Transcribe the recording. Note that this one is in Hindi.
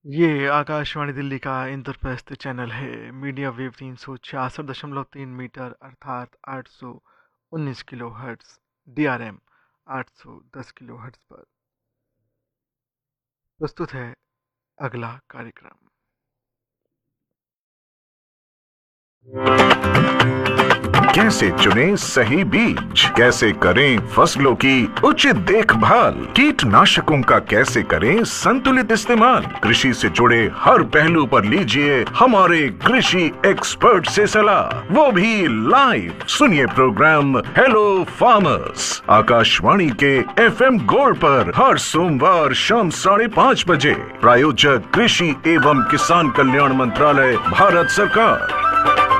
ये आकाशवाणी दिल्ली का इंद्रप्रस्थ चैनल है। मीडिया वेव 366.3 मीटर अर्थात 819 kilo hertz, DRM 810 kilo hertz पर प्रस्तुत है अगला कार्यक्रम। कैसे चुनें सही बीज, कैसे करें फसलों की उचित देखभाल, कीटनाशकों का कैसे करें संतुलित इस्तेमाल, कृषि से जुड़े हर पहलू पर लीजिए हमारे कृषि एक्सपर्ट से सलाह, वो भी लाइव। सुनिए प्रोग्राम हेलो फार्मर्स आकाशवाणी के FM गोल्ड पर हर सोमवार शाम 5:30 बजे। प्रायोजक कृषि एवं किसान कल्याण मंत्रालय, भारत सरकार।